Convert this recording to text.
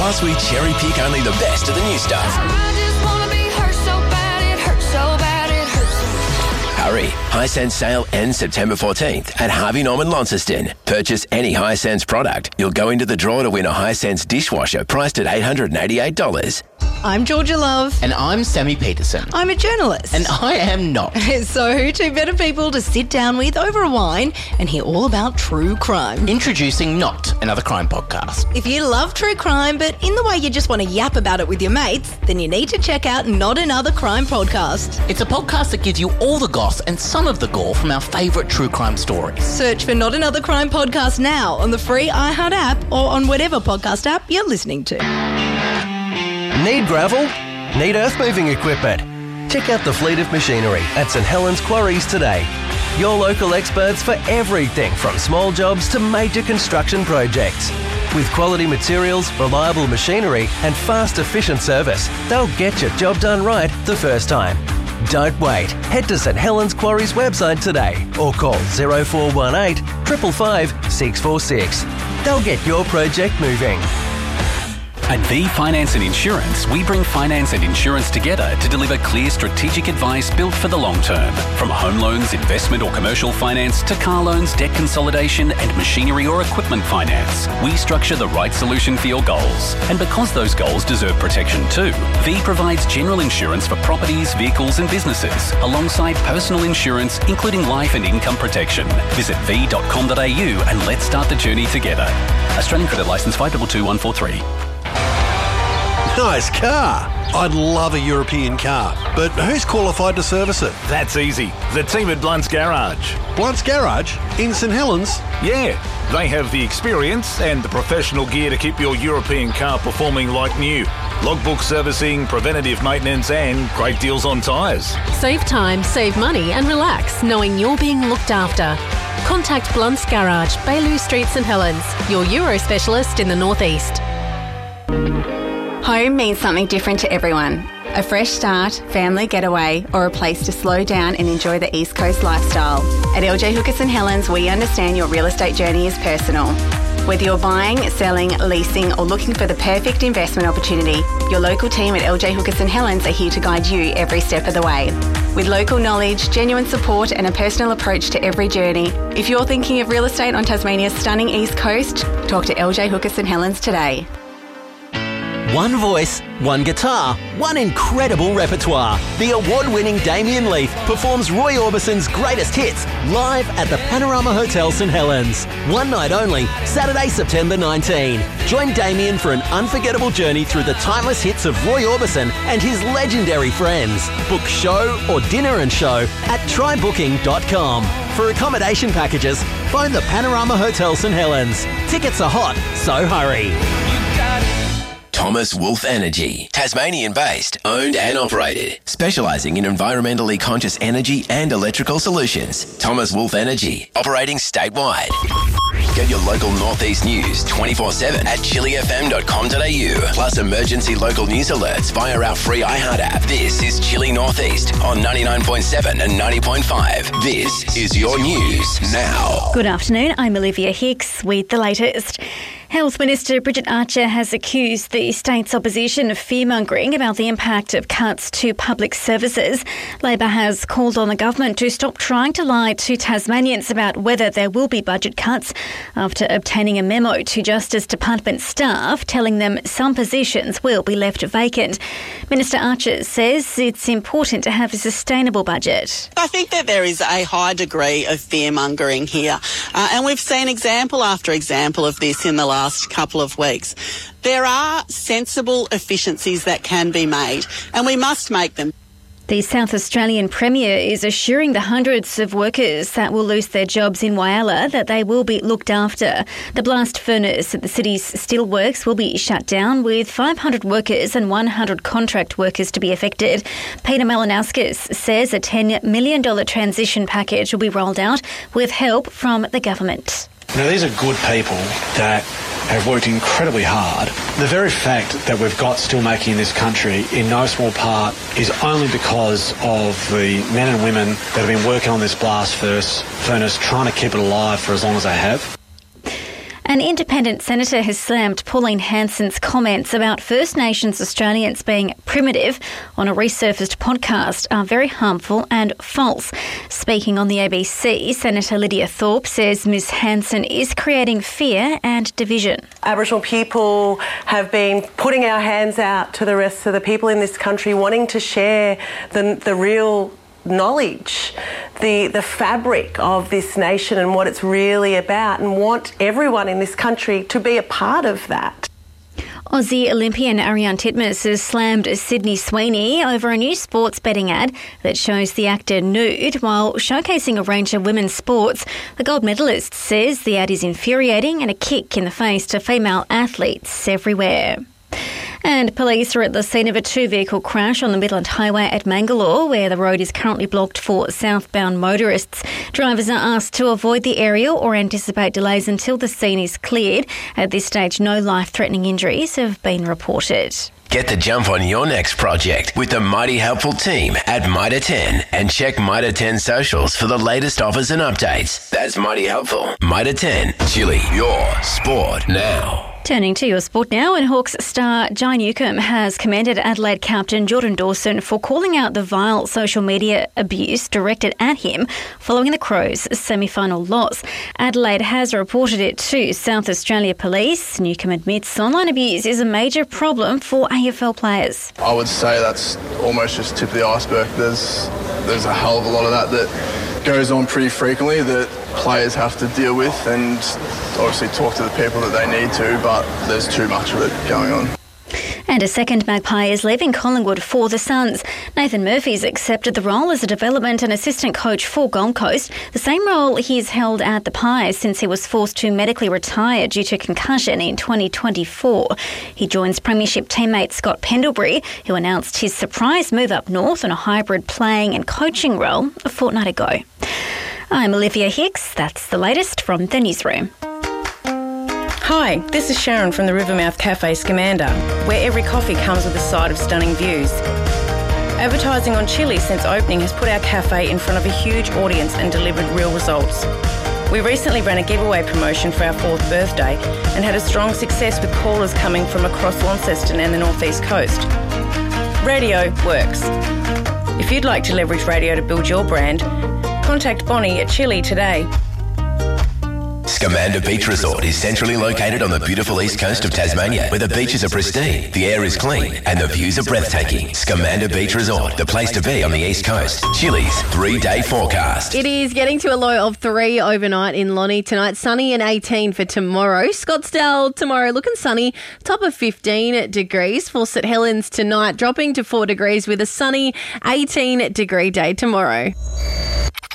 Plus, we cherry pick only the best of the new stuff. I just wanna be hurt so bad, it hurts so bad, it hurts so bad. Hurry. Hisense sale ends September 14th at Harvey Norman Launceston. Purchase any Hisense product. You'll go into the draw to win a Hisense dishwasher priced at $888. I'm Georgia Love. And I'm Sammy Peterson. I'm a journalist. And I am not. So, two better people to sit down with over a wine and hear all about true crime. Introducing Not Another Crime Podcast. If you love true crime, but in the way you just want to yap about it with your mates, then you need to check out Not Another Crime Podcast. It's a podcast that gives you all the goss and some of the gore from our favourite true crime stories. Search for Not Another Crime Podcast now on the free iHeart app or on whatever podcast app you're listening to. Need gravel? Need earth-moving equipment? Check out the fleet of machinery at St Helens Quarries today. Your local experts for everything from small jobs to major construction projects. With quality materials, reliable machinery and fast, efficient service, they'll get your job done right the first time. Don't wait. Head to St Helens Quarries website today or call 0418 555 646. They'll get your project moving. At V Finance and Insurance, we bring finance and insurance together to deliver clear strategic advice built for the long term. From home loans, investment or commercial finance to car loans, debt consolidation and machinery or equipment finance, we structure the right solution for your goals. And because those goals deserve protection too, V provides general insurance for properties, vehicles and businesses, alongside personal insurance, including life and income protection. Visit v.com.au and let's start the journey together. Australian Credit Licence 522143. Nice car. I'd love a European car, but who's qualified to service it? That's easy. The team at Blunt's Garage. Blunt's Garage? In St Helens? Yeah, they have the experience and the professional gear to keep your European car performing like new. Logbook servicing, preventative maintenance and great deals on tyres. Save time, save money and relax knowing you're being looked after. Contact Blunt's Garage, Baillieu Street, St Helens, your Euro specialist in the northeast. Home means something different to everyone. A fresh start, family getaway, or a place to slow down and enjoy the East Coast lifestyle. At LJ Hooker St Helens, we understand your real estate journey is personal. Whether you're buying, selling, leasing, or looking for the perfect investment opportunity, your local team at LJ Hooker St Helens are here to guide you every step of the way. With local knowledge, genuine support, and a personal approach to every journey, if you're thinking of real estate on Tasmania's stunning East Coast, talk to LJ Hooker St Helens today. One voice, one guitar, one incredible repertoire. The award-winning Damien Leith performs Roy Orbison's greatest hits live at the Panorama Hotel St Helens. One night only, Saturday, September 19. Join Damien for an unforgettable journey through the timeless hits of Roy Orbison and his legendary friends. Book show or dinner and show at trybooking.com. For accommodation packages, phone the Panorama Hotel St Helens. Tickets are hot, so hurry. Thomas Wolf Energy, Tasmanian-based, owned and operated, specialising in environmentally conscious energy and electrical solutions. Thomas Wolf Energy, operating statewide. Get your local Northeast news 24/7 at chilifm.com.au. Plus emergency local news alerts via our free iHeart app. This is Chili Northeast on 99.7 and 90.5. This is your news now. Good afternoon, I'm Olivia Hicks with the latest. Health Minister Bridget Archer has accused the state's opposition of fearmongering about the impact of cuts to public services. Labor has called on the government to stop trying to lie to Tasmanians about whether there will be budget cuts after obtaining a memo to Justice Department staff telling them some positions will be left vacant. Minister Archer says it's important to have a sustainable budget. I think that there is a high degree of fearmongering here, and we've seen example after example of this in the last couple of weeks. There are sensible efficiencies that can be made, and we must make them. The South Australian Premier is assuring the hundreds of workers that will lose their jobs in Whyalla that they will be looked after. The blast furnace at the city's steelworks will be shut down, with 500 workers and 100 contract workers to be affected. Peter Malinauskas says a $10 million transition package will be rolled out with help from the government. Now, these are good people that have worked incredibly hard. The very fact that we've got steelmaking in this country, in no small part, is only because of the men and women that have been working on this blast furnace, trying to keep it alive for as long as they have. An independent senator has slammed Pauline Hanson's comments about First Nations Australians being primitive on a resurfaced podcast are very harmful and false. Speaking on the ABC, Senator Lydia Thorpe says Ms Hanson is creating fear and division. Aboriginal people have been putting our hands out to the rest of the people in this country, wanting to share the real knowledge, the fabric of this nation and what it's really about, and want everyone in this country to be a part of that. Aussie Olympian Ariane Titmus has slammed Sydney Sweeney over a new sports betting ad that shows the actor nude while showcasing a range of women's sports. The gold medalist says the ad is infuriating and a kick in the face to female athletes everywhere. And police are at the scene of a two-vehicle crash on the Midland Highway at Mangalore, where the road is currently blocked for southbound motorists. Drivers are asked to avoid the area or anticipate delays until the scene is cleared. At this stage, no life-threatening injuries have been reported. Get the jump on your next project with the Mighty Helpful team at Mitre 10 and check Mitre 10 socials for the latest offers and updates. That's Mighty Helpful. Mitre 10, Chili, your sport now. Turning to your sport now, and Hawks star Jai Newcombe has commended Adelaide captain Jordan Dawson for calling out the vile social media abuse directed at him following the Crows' semi-final loss. Adelaide has reported it to South Australia Police. Newcombe admits online abuse is a major problem for AFL players. I would say that's almost just tip of the iceberg. There's a hell of a lot of that goes on pretty frequently that players have to deal with, and obviously talk to the people that they need to, but there's too much of it going on. And a second Magpie is leaving Collingwood for the Suns. Nathan Murphy's accepted the role as a development and assistant coach for Gold Coast, the same role he's held at the Pies since he was forced to medically retire due to concussion in 2024. He joins Premiership teammate Scott Pendlebury, who announced his surprise move up north on a hybrid playing and coaching role a fortnight ago. I'm Olivia Hicks. That's the latest from the newsroom. Hi, this is Sharon from the Rivermouth Cafe Scamander, where every coffee comes with a side of stunning views. Advertising on Chili since opening has put our cafe in front of a huge audience and delivered real results. We recently ran a giveaway promotion for our 4th birthday and had a strong success with callers coming from across Launceston and the North East Coast. Radio works. If you'd like to leverage radio to build your brand, contact Bonnie at Chili today. Scamander Beach Resort is centrally located on the beautiful east coast of Tasmania, where the beaches are pristine, the air is clean, and the views are breathtaking. Scamander Beach Resort, the place to be on the east coast. Chili's 3-day forecast. It is getting to a low of 3 overnight in Lonnie tonight. Sunny and 18 for tomorrow. Scottsdale tomorrow looking sunny. Top of 15 degrees. For St Helens tonight dropping to 4 degrees with a sunny 18-degree day tomorrow.